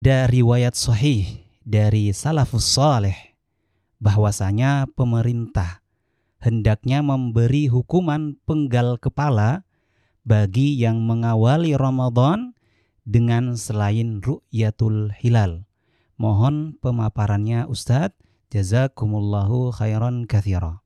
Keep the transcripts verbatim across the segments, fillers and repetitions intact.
Ada riwayat sahih dari salafus saleh bahwasanya pemerintah hendaknya memberi hukuman penggal kepala bagi yang mengawali Ramadan dengan selain ru'yatul hilal. Mohon pemaparannya Ustadz. Jazakumullahu khairan katsira.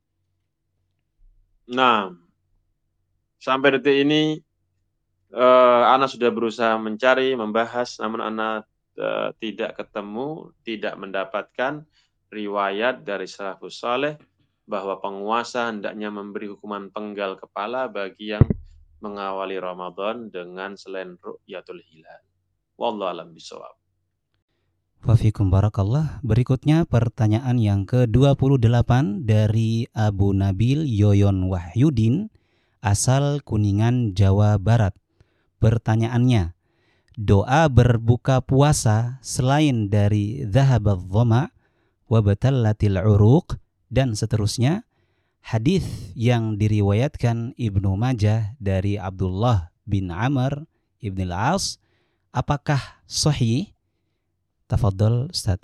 Nah, sampai detik ini uh, Ana sudah berusaha mencari, membahas, namun Ana uh, tidak ketemu, tidak mendapatkan riwayat dari salafus saleh bahwa penguasa hendaknya memberi hukuman penggal kepala bagi yang mengawali Ramadan dengan selain ru'yatul hilal. Wallahu a'lam bishawab. Wafikum barakallah. Berikutnya pertanyaan yang ke dua puluh delapan dari Abu Nabil Yoyon Wahyudin, asal Kuningan, Jawa Barat. Pertanyaannya, doa berbuka puasa selain dari dhahabadh dhama wa batallatil uruq dan seterusnya, hadis yang diriwayatkan Ibnu Majah dari Abdullah bin Amr ibn al-As, apakah sahih? Tafadhol Ustaz.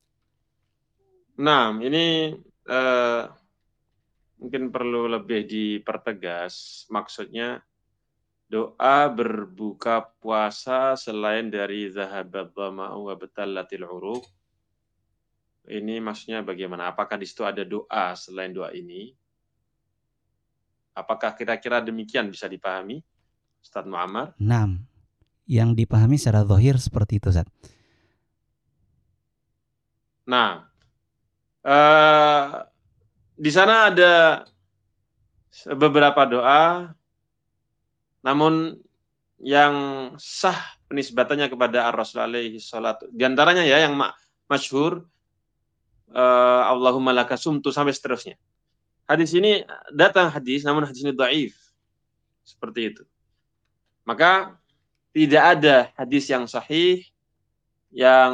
Nah, ini uh, mungkin perlu lebih dipertegas. Maksudnya doa berbuka puasa selain dari zahabat dhama'u wa batallatil uruq. Ini maksudnya bagaimana? Apakah di situ ada doa selain doa ini? Apakah kira-kira demikian bisa dipahami, Ustaz Muammar? Naam. Yang dipahami secara zahir seperti itu, Ustaz. Nah, uh, di sana ada beberapa doa, namun yang sah penisbatannya kepada Ar-Rasul alaihi salatu. Di antaranya ya yang masyhur, uh, Allahumma laka sumtu sampai seterusnya. Hadis ini datang hadis, namun hadis ini dhaif. Seperti itu. Maka tidak ada hadis yang sahih yang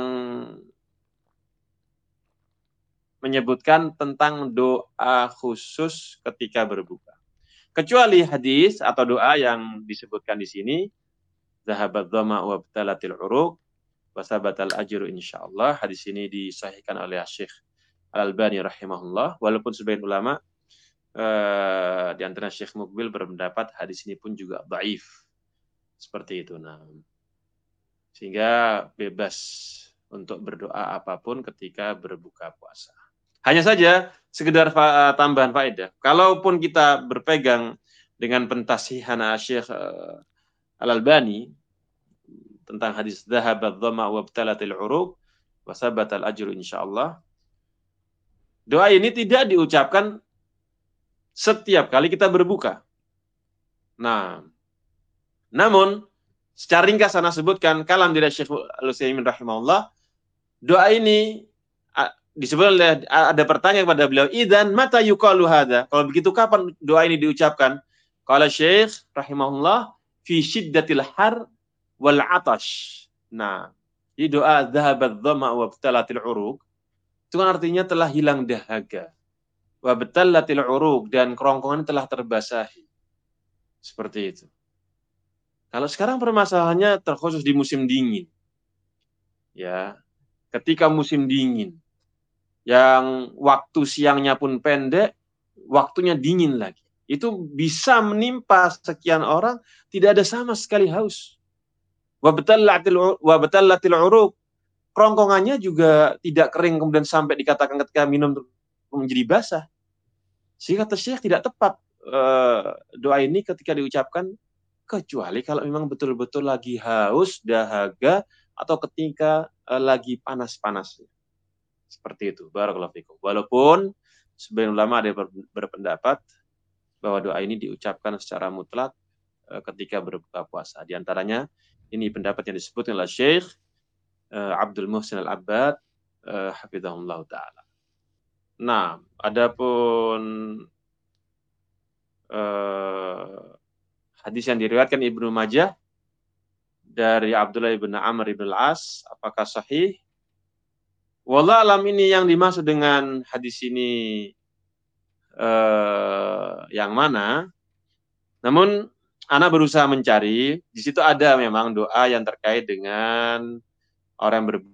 menyebutkan tentang doa khusus ketika berbuka. Kecuali hadis atau doa yang disebutkan di sini, zahabat dhama wa btalatil uruq wa sabatal ajru insyaallah. Hadis ini disahihkan oleh Syekh Al-Albani rahimahullah, walaupun sebagian ulama eh, di antara Syekh Muqbil berpendapat hadis ini pun juga dhaif. Seperti itu. Nah, sehingga bebas untuk berdoa apapun ketika berbuka puasa. Hanya saja sekedar fa- tambahan faedah. Kalaupun kita berpegang dengan pentasihan Syekh uh, Al-Albani tentang hadis dhahabat dhama wa btalatil uruq wa sabatal ajru insyaallah. Doa ini tidak diucapkan setiap kali kita berbuka. Nah, namun secara ringkas saya sebutkan kalam dari Syekh Al-Utsaimin rahimahullah, doa ini disebut oleh ada pertanyaan kepada beliau, idzan mata yuqalu hadza? Kalau begitu kapan doa ini diucapkan? Qala Syekh rahimahullah fi syiddatil har wal atash. Nah, di doa dhahabat dhama wa btalatil uruq itu kan artinya telah hilang dahaga. Wa btalatil uruq dan kerongkongan telah terbasahi. Seperti itu. Kalau sekarang permasalahannya terkhusus di musim dingin. Ya, ketika musim dingin yang waktu siangnya pun pendek, waktunya dingin lagi. Itu bisa menimpa sekian orang, tidak ada sama sekali haus. Wa batallatil uruq, kerongkongannya juga tidak kering kemudian sampai dikatakan ketika minum menjadi basah. Sehingga kata Syekh tidak tepat uh, doa ini ketika diucapkan kecuali kalau memang betul-betul lagi haus, dahaga, atau ketika uh, lagi panas-panasnya. Seperti itu. Barakallahu fikum. Walaupun sebagian ulama ada yang berpendapat bahwa doa ini diucapkan secara mutlak uh, ketika berbuka puasa. Di antaranya ini pendapat yang disebut oleh Syekh uh, Abdul Muhsin Al-Abbad uh, hafizahullah taala. Nah, adapun uh, hadis yang diriwayatkan Ibnu Majah dari Abdullah bin Amr ibn al-As, apakah sahih? Wallah alam, ini yang dimaksud dengan hadis ini eh, yang mana? Namun Ana berusaha mencari, di situ ada memang doa yang terkait dengan orang yang berbuka